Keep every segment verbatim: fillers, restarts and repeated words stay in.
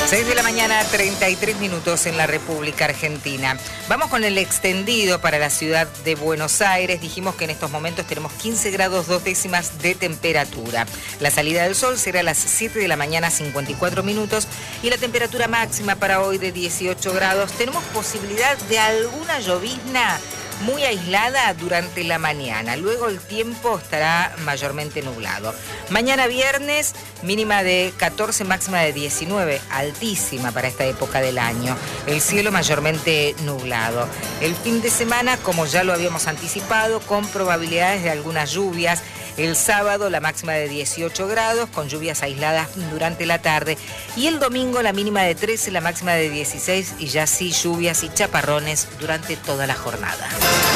seis de la mañana, treinta y tres minutos en la República Argentina. Vamos con el extendido para la ciudad de Buenos Aires. Dijimos que en estos momentos tenemos quince grados dos décimas de temperatura. La salida del sol será a las siete de la mañana, cincuenta y cuatro minutos. Y la temperatura máxima para hoy de dieciocho grados. Tenemos posibilidad de alguna llovizna muy aislada durante la mañana. Luego el tiempo estará mayormente nublado. Mañana viernes, mínima de catorce, máxima de diecinueve, altísima para esta época del año. El cielo mayormente nublado. El fin de semana, como ya lo habíamos anticipado, con probabilidades de algunas lluvias. El sábado la máxima de dieciocho grados, con lluvias aisladas durante la tarde. Y el domingo la mínima de trece, la máxima de dieciséis y ya sí lluvias y chaparrones durante toda la jornada.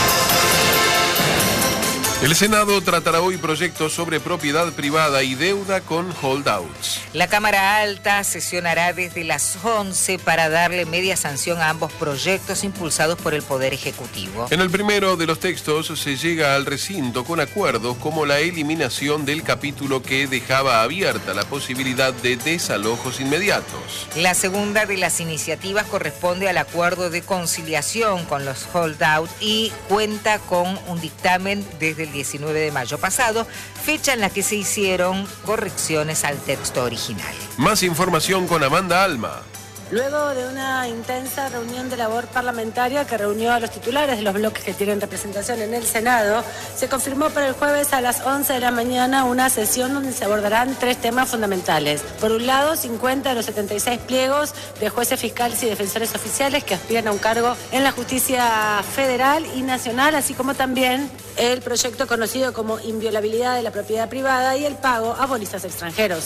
El Senado tratará hoy proyectos sobre propiedad privada y deuda con holdouts. La Cámara Alta sesionará desde las once para darle media sanción a ambos proyectos impulsados por el Poder Ejecutivo. En el primero de los textos se llega al recinto con acuerdos como la eliminación del capítulo que dejaba abierta la posibilidad de desalojos inmediatos. La segunda de las iniciativas corresponde al acuerdo de conciliación con los holdouts y cuenta con un dictamen desde el diecinueve de mayo pasado, fecha en la que se hicieron correcciones al texto original. Más información con Amanda Alma. Luego de una intensa reunión de labor parlamentaria que reunió a los titulares de los bloques que tienen representación en el Senado, se confirmó para el jueves a las once de la mañana una sesión donde se abordarán tres temas fundamentales. Por un lado, cincuenta de los setenta y seis pliegos de jueces fiscales y defensores oficiales que aspiran a un cargo en la justicia federal y nacional, así como también el proyecto conocido como inviolabilidad de la propiedad privada y el pago a bonistas extranjeros.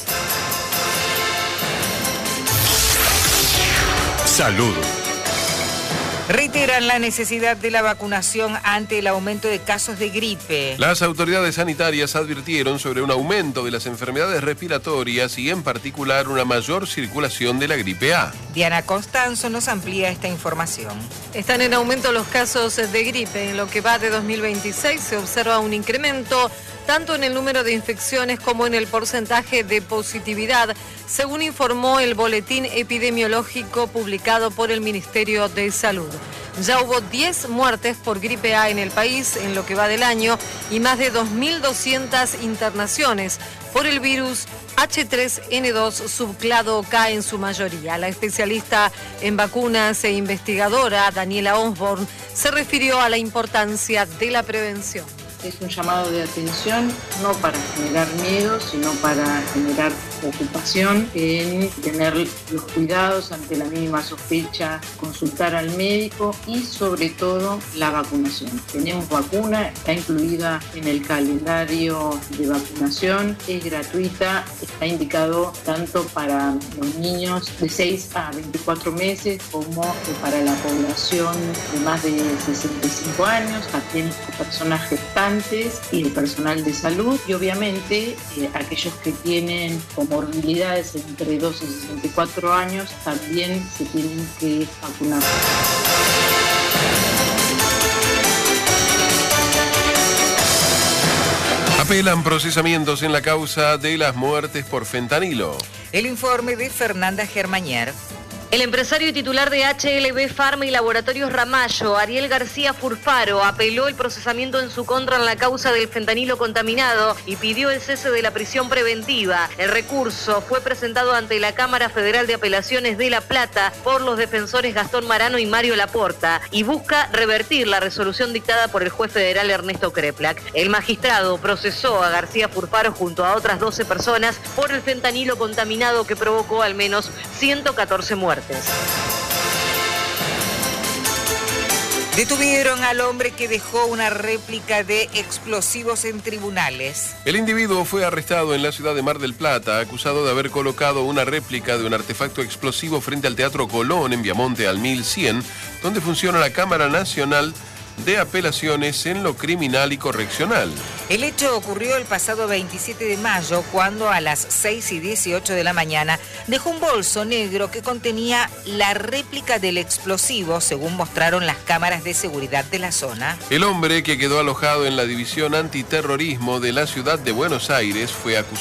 Salud. Reiteran la necesidad de la vacunación ante el aumento de casos de gripe. Las autoridades sanitarias advirtieron sobre un aumento de las enfermedades respiratorias y en particular una mayor circulación de la gripe A. Diana Constanzo nos amplía esta información. Están en aumento los casos de gripe. En lo que va de dos mil veintiséis se observa un incremento tanto en el número de infecciones como en el porcentaje de positividad, según informó el boletín epidemiológico publicado por el Ministerio de Salud. Ya hubo diez muertes por gripe A en el país en lo que va del año y más de dos mil doscientas internaciones por el virus H tres N dos subclado K en su mayoría. La especialista en vacunas e investigadora Daniela Osborne se refirió a la importancia de la prevención. Es un llamado de atención no para generar miedo, sino para generar ocupación en tener los cuidados ante la mínima sospecha, consultar al médico y sobre todo la vacunación. Tenemos vacuna, está incluida en el calendario de vacunación, es gratuita, está indicado tanto para los niños de seis a veinticuatro meses como para la población de más de sesenta y cinco años, también personas gestantes y el personal de salud y obviamente eh, aquellos que tienen comorbilidades entre doce y sesenta y cuatro años también se tienen que vacunar. Apelan procesamientos en la causa de las muertes por fentanilo. El informe de Fernanda Germañer. El empresario y titular de H L B Pharma y Laboratorios Ramallo, Ariel García Furfaro, apeló el procesamiento en su contra en la causa del fentanilo contaminado y pidió el cese de la prisión preventiva. El recurso fue presentado ante la Cámara Federal de Apelaciones de La Plata por los defensores Gastón Marano y Mario Laporta y busca revertir la resolución dictada por el juez federal Ernesto Kreplak. El magistrado procesó a García Furfaro junto a otras doce personas por el fentanilo contaminado que provocó al menos ciento catorce muertes. Detuvieron al hombre que dejó una réplica de explosivos en tribunales. El individuo fue arrestado en la ciudad de Mar del Plata, acusado de haber colocado una réplica de un artefacto explosivo frente al Teatro Colón en Viamonte al mil cien, donde funciona la Cámara Nacional de Apelaciones en lo Criminal y Correccional. El hecho ocurrió el pasado veintisiete de mayo, cuando a las seis y dieciocho de la mañana dejó un bolso negro que contenía la réplica del explosivo, según mostraron las cámaras de seguridad de la zona. El hombre, que quedó alojado en la División Antiterrorismo de la ciudad de Buenos Aires, fue acusado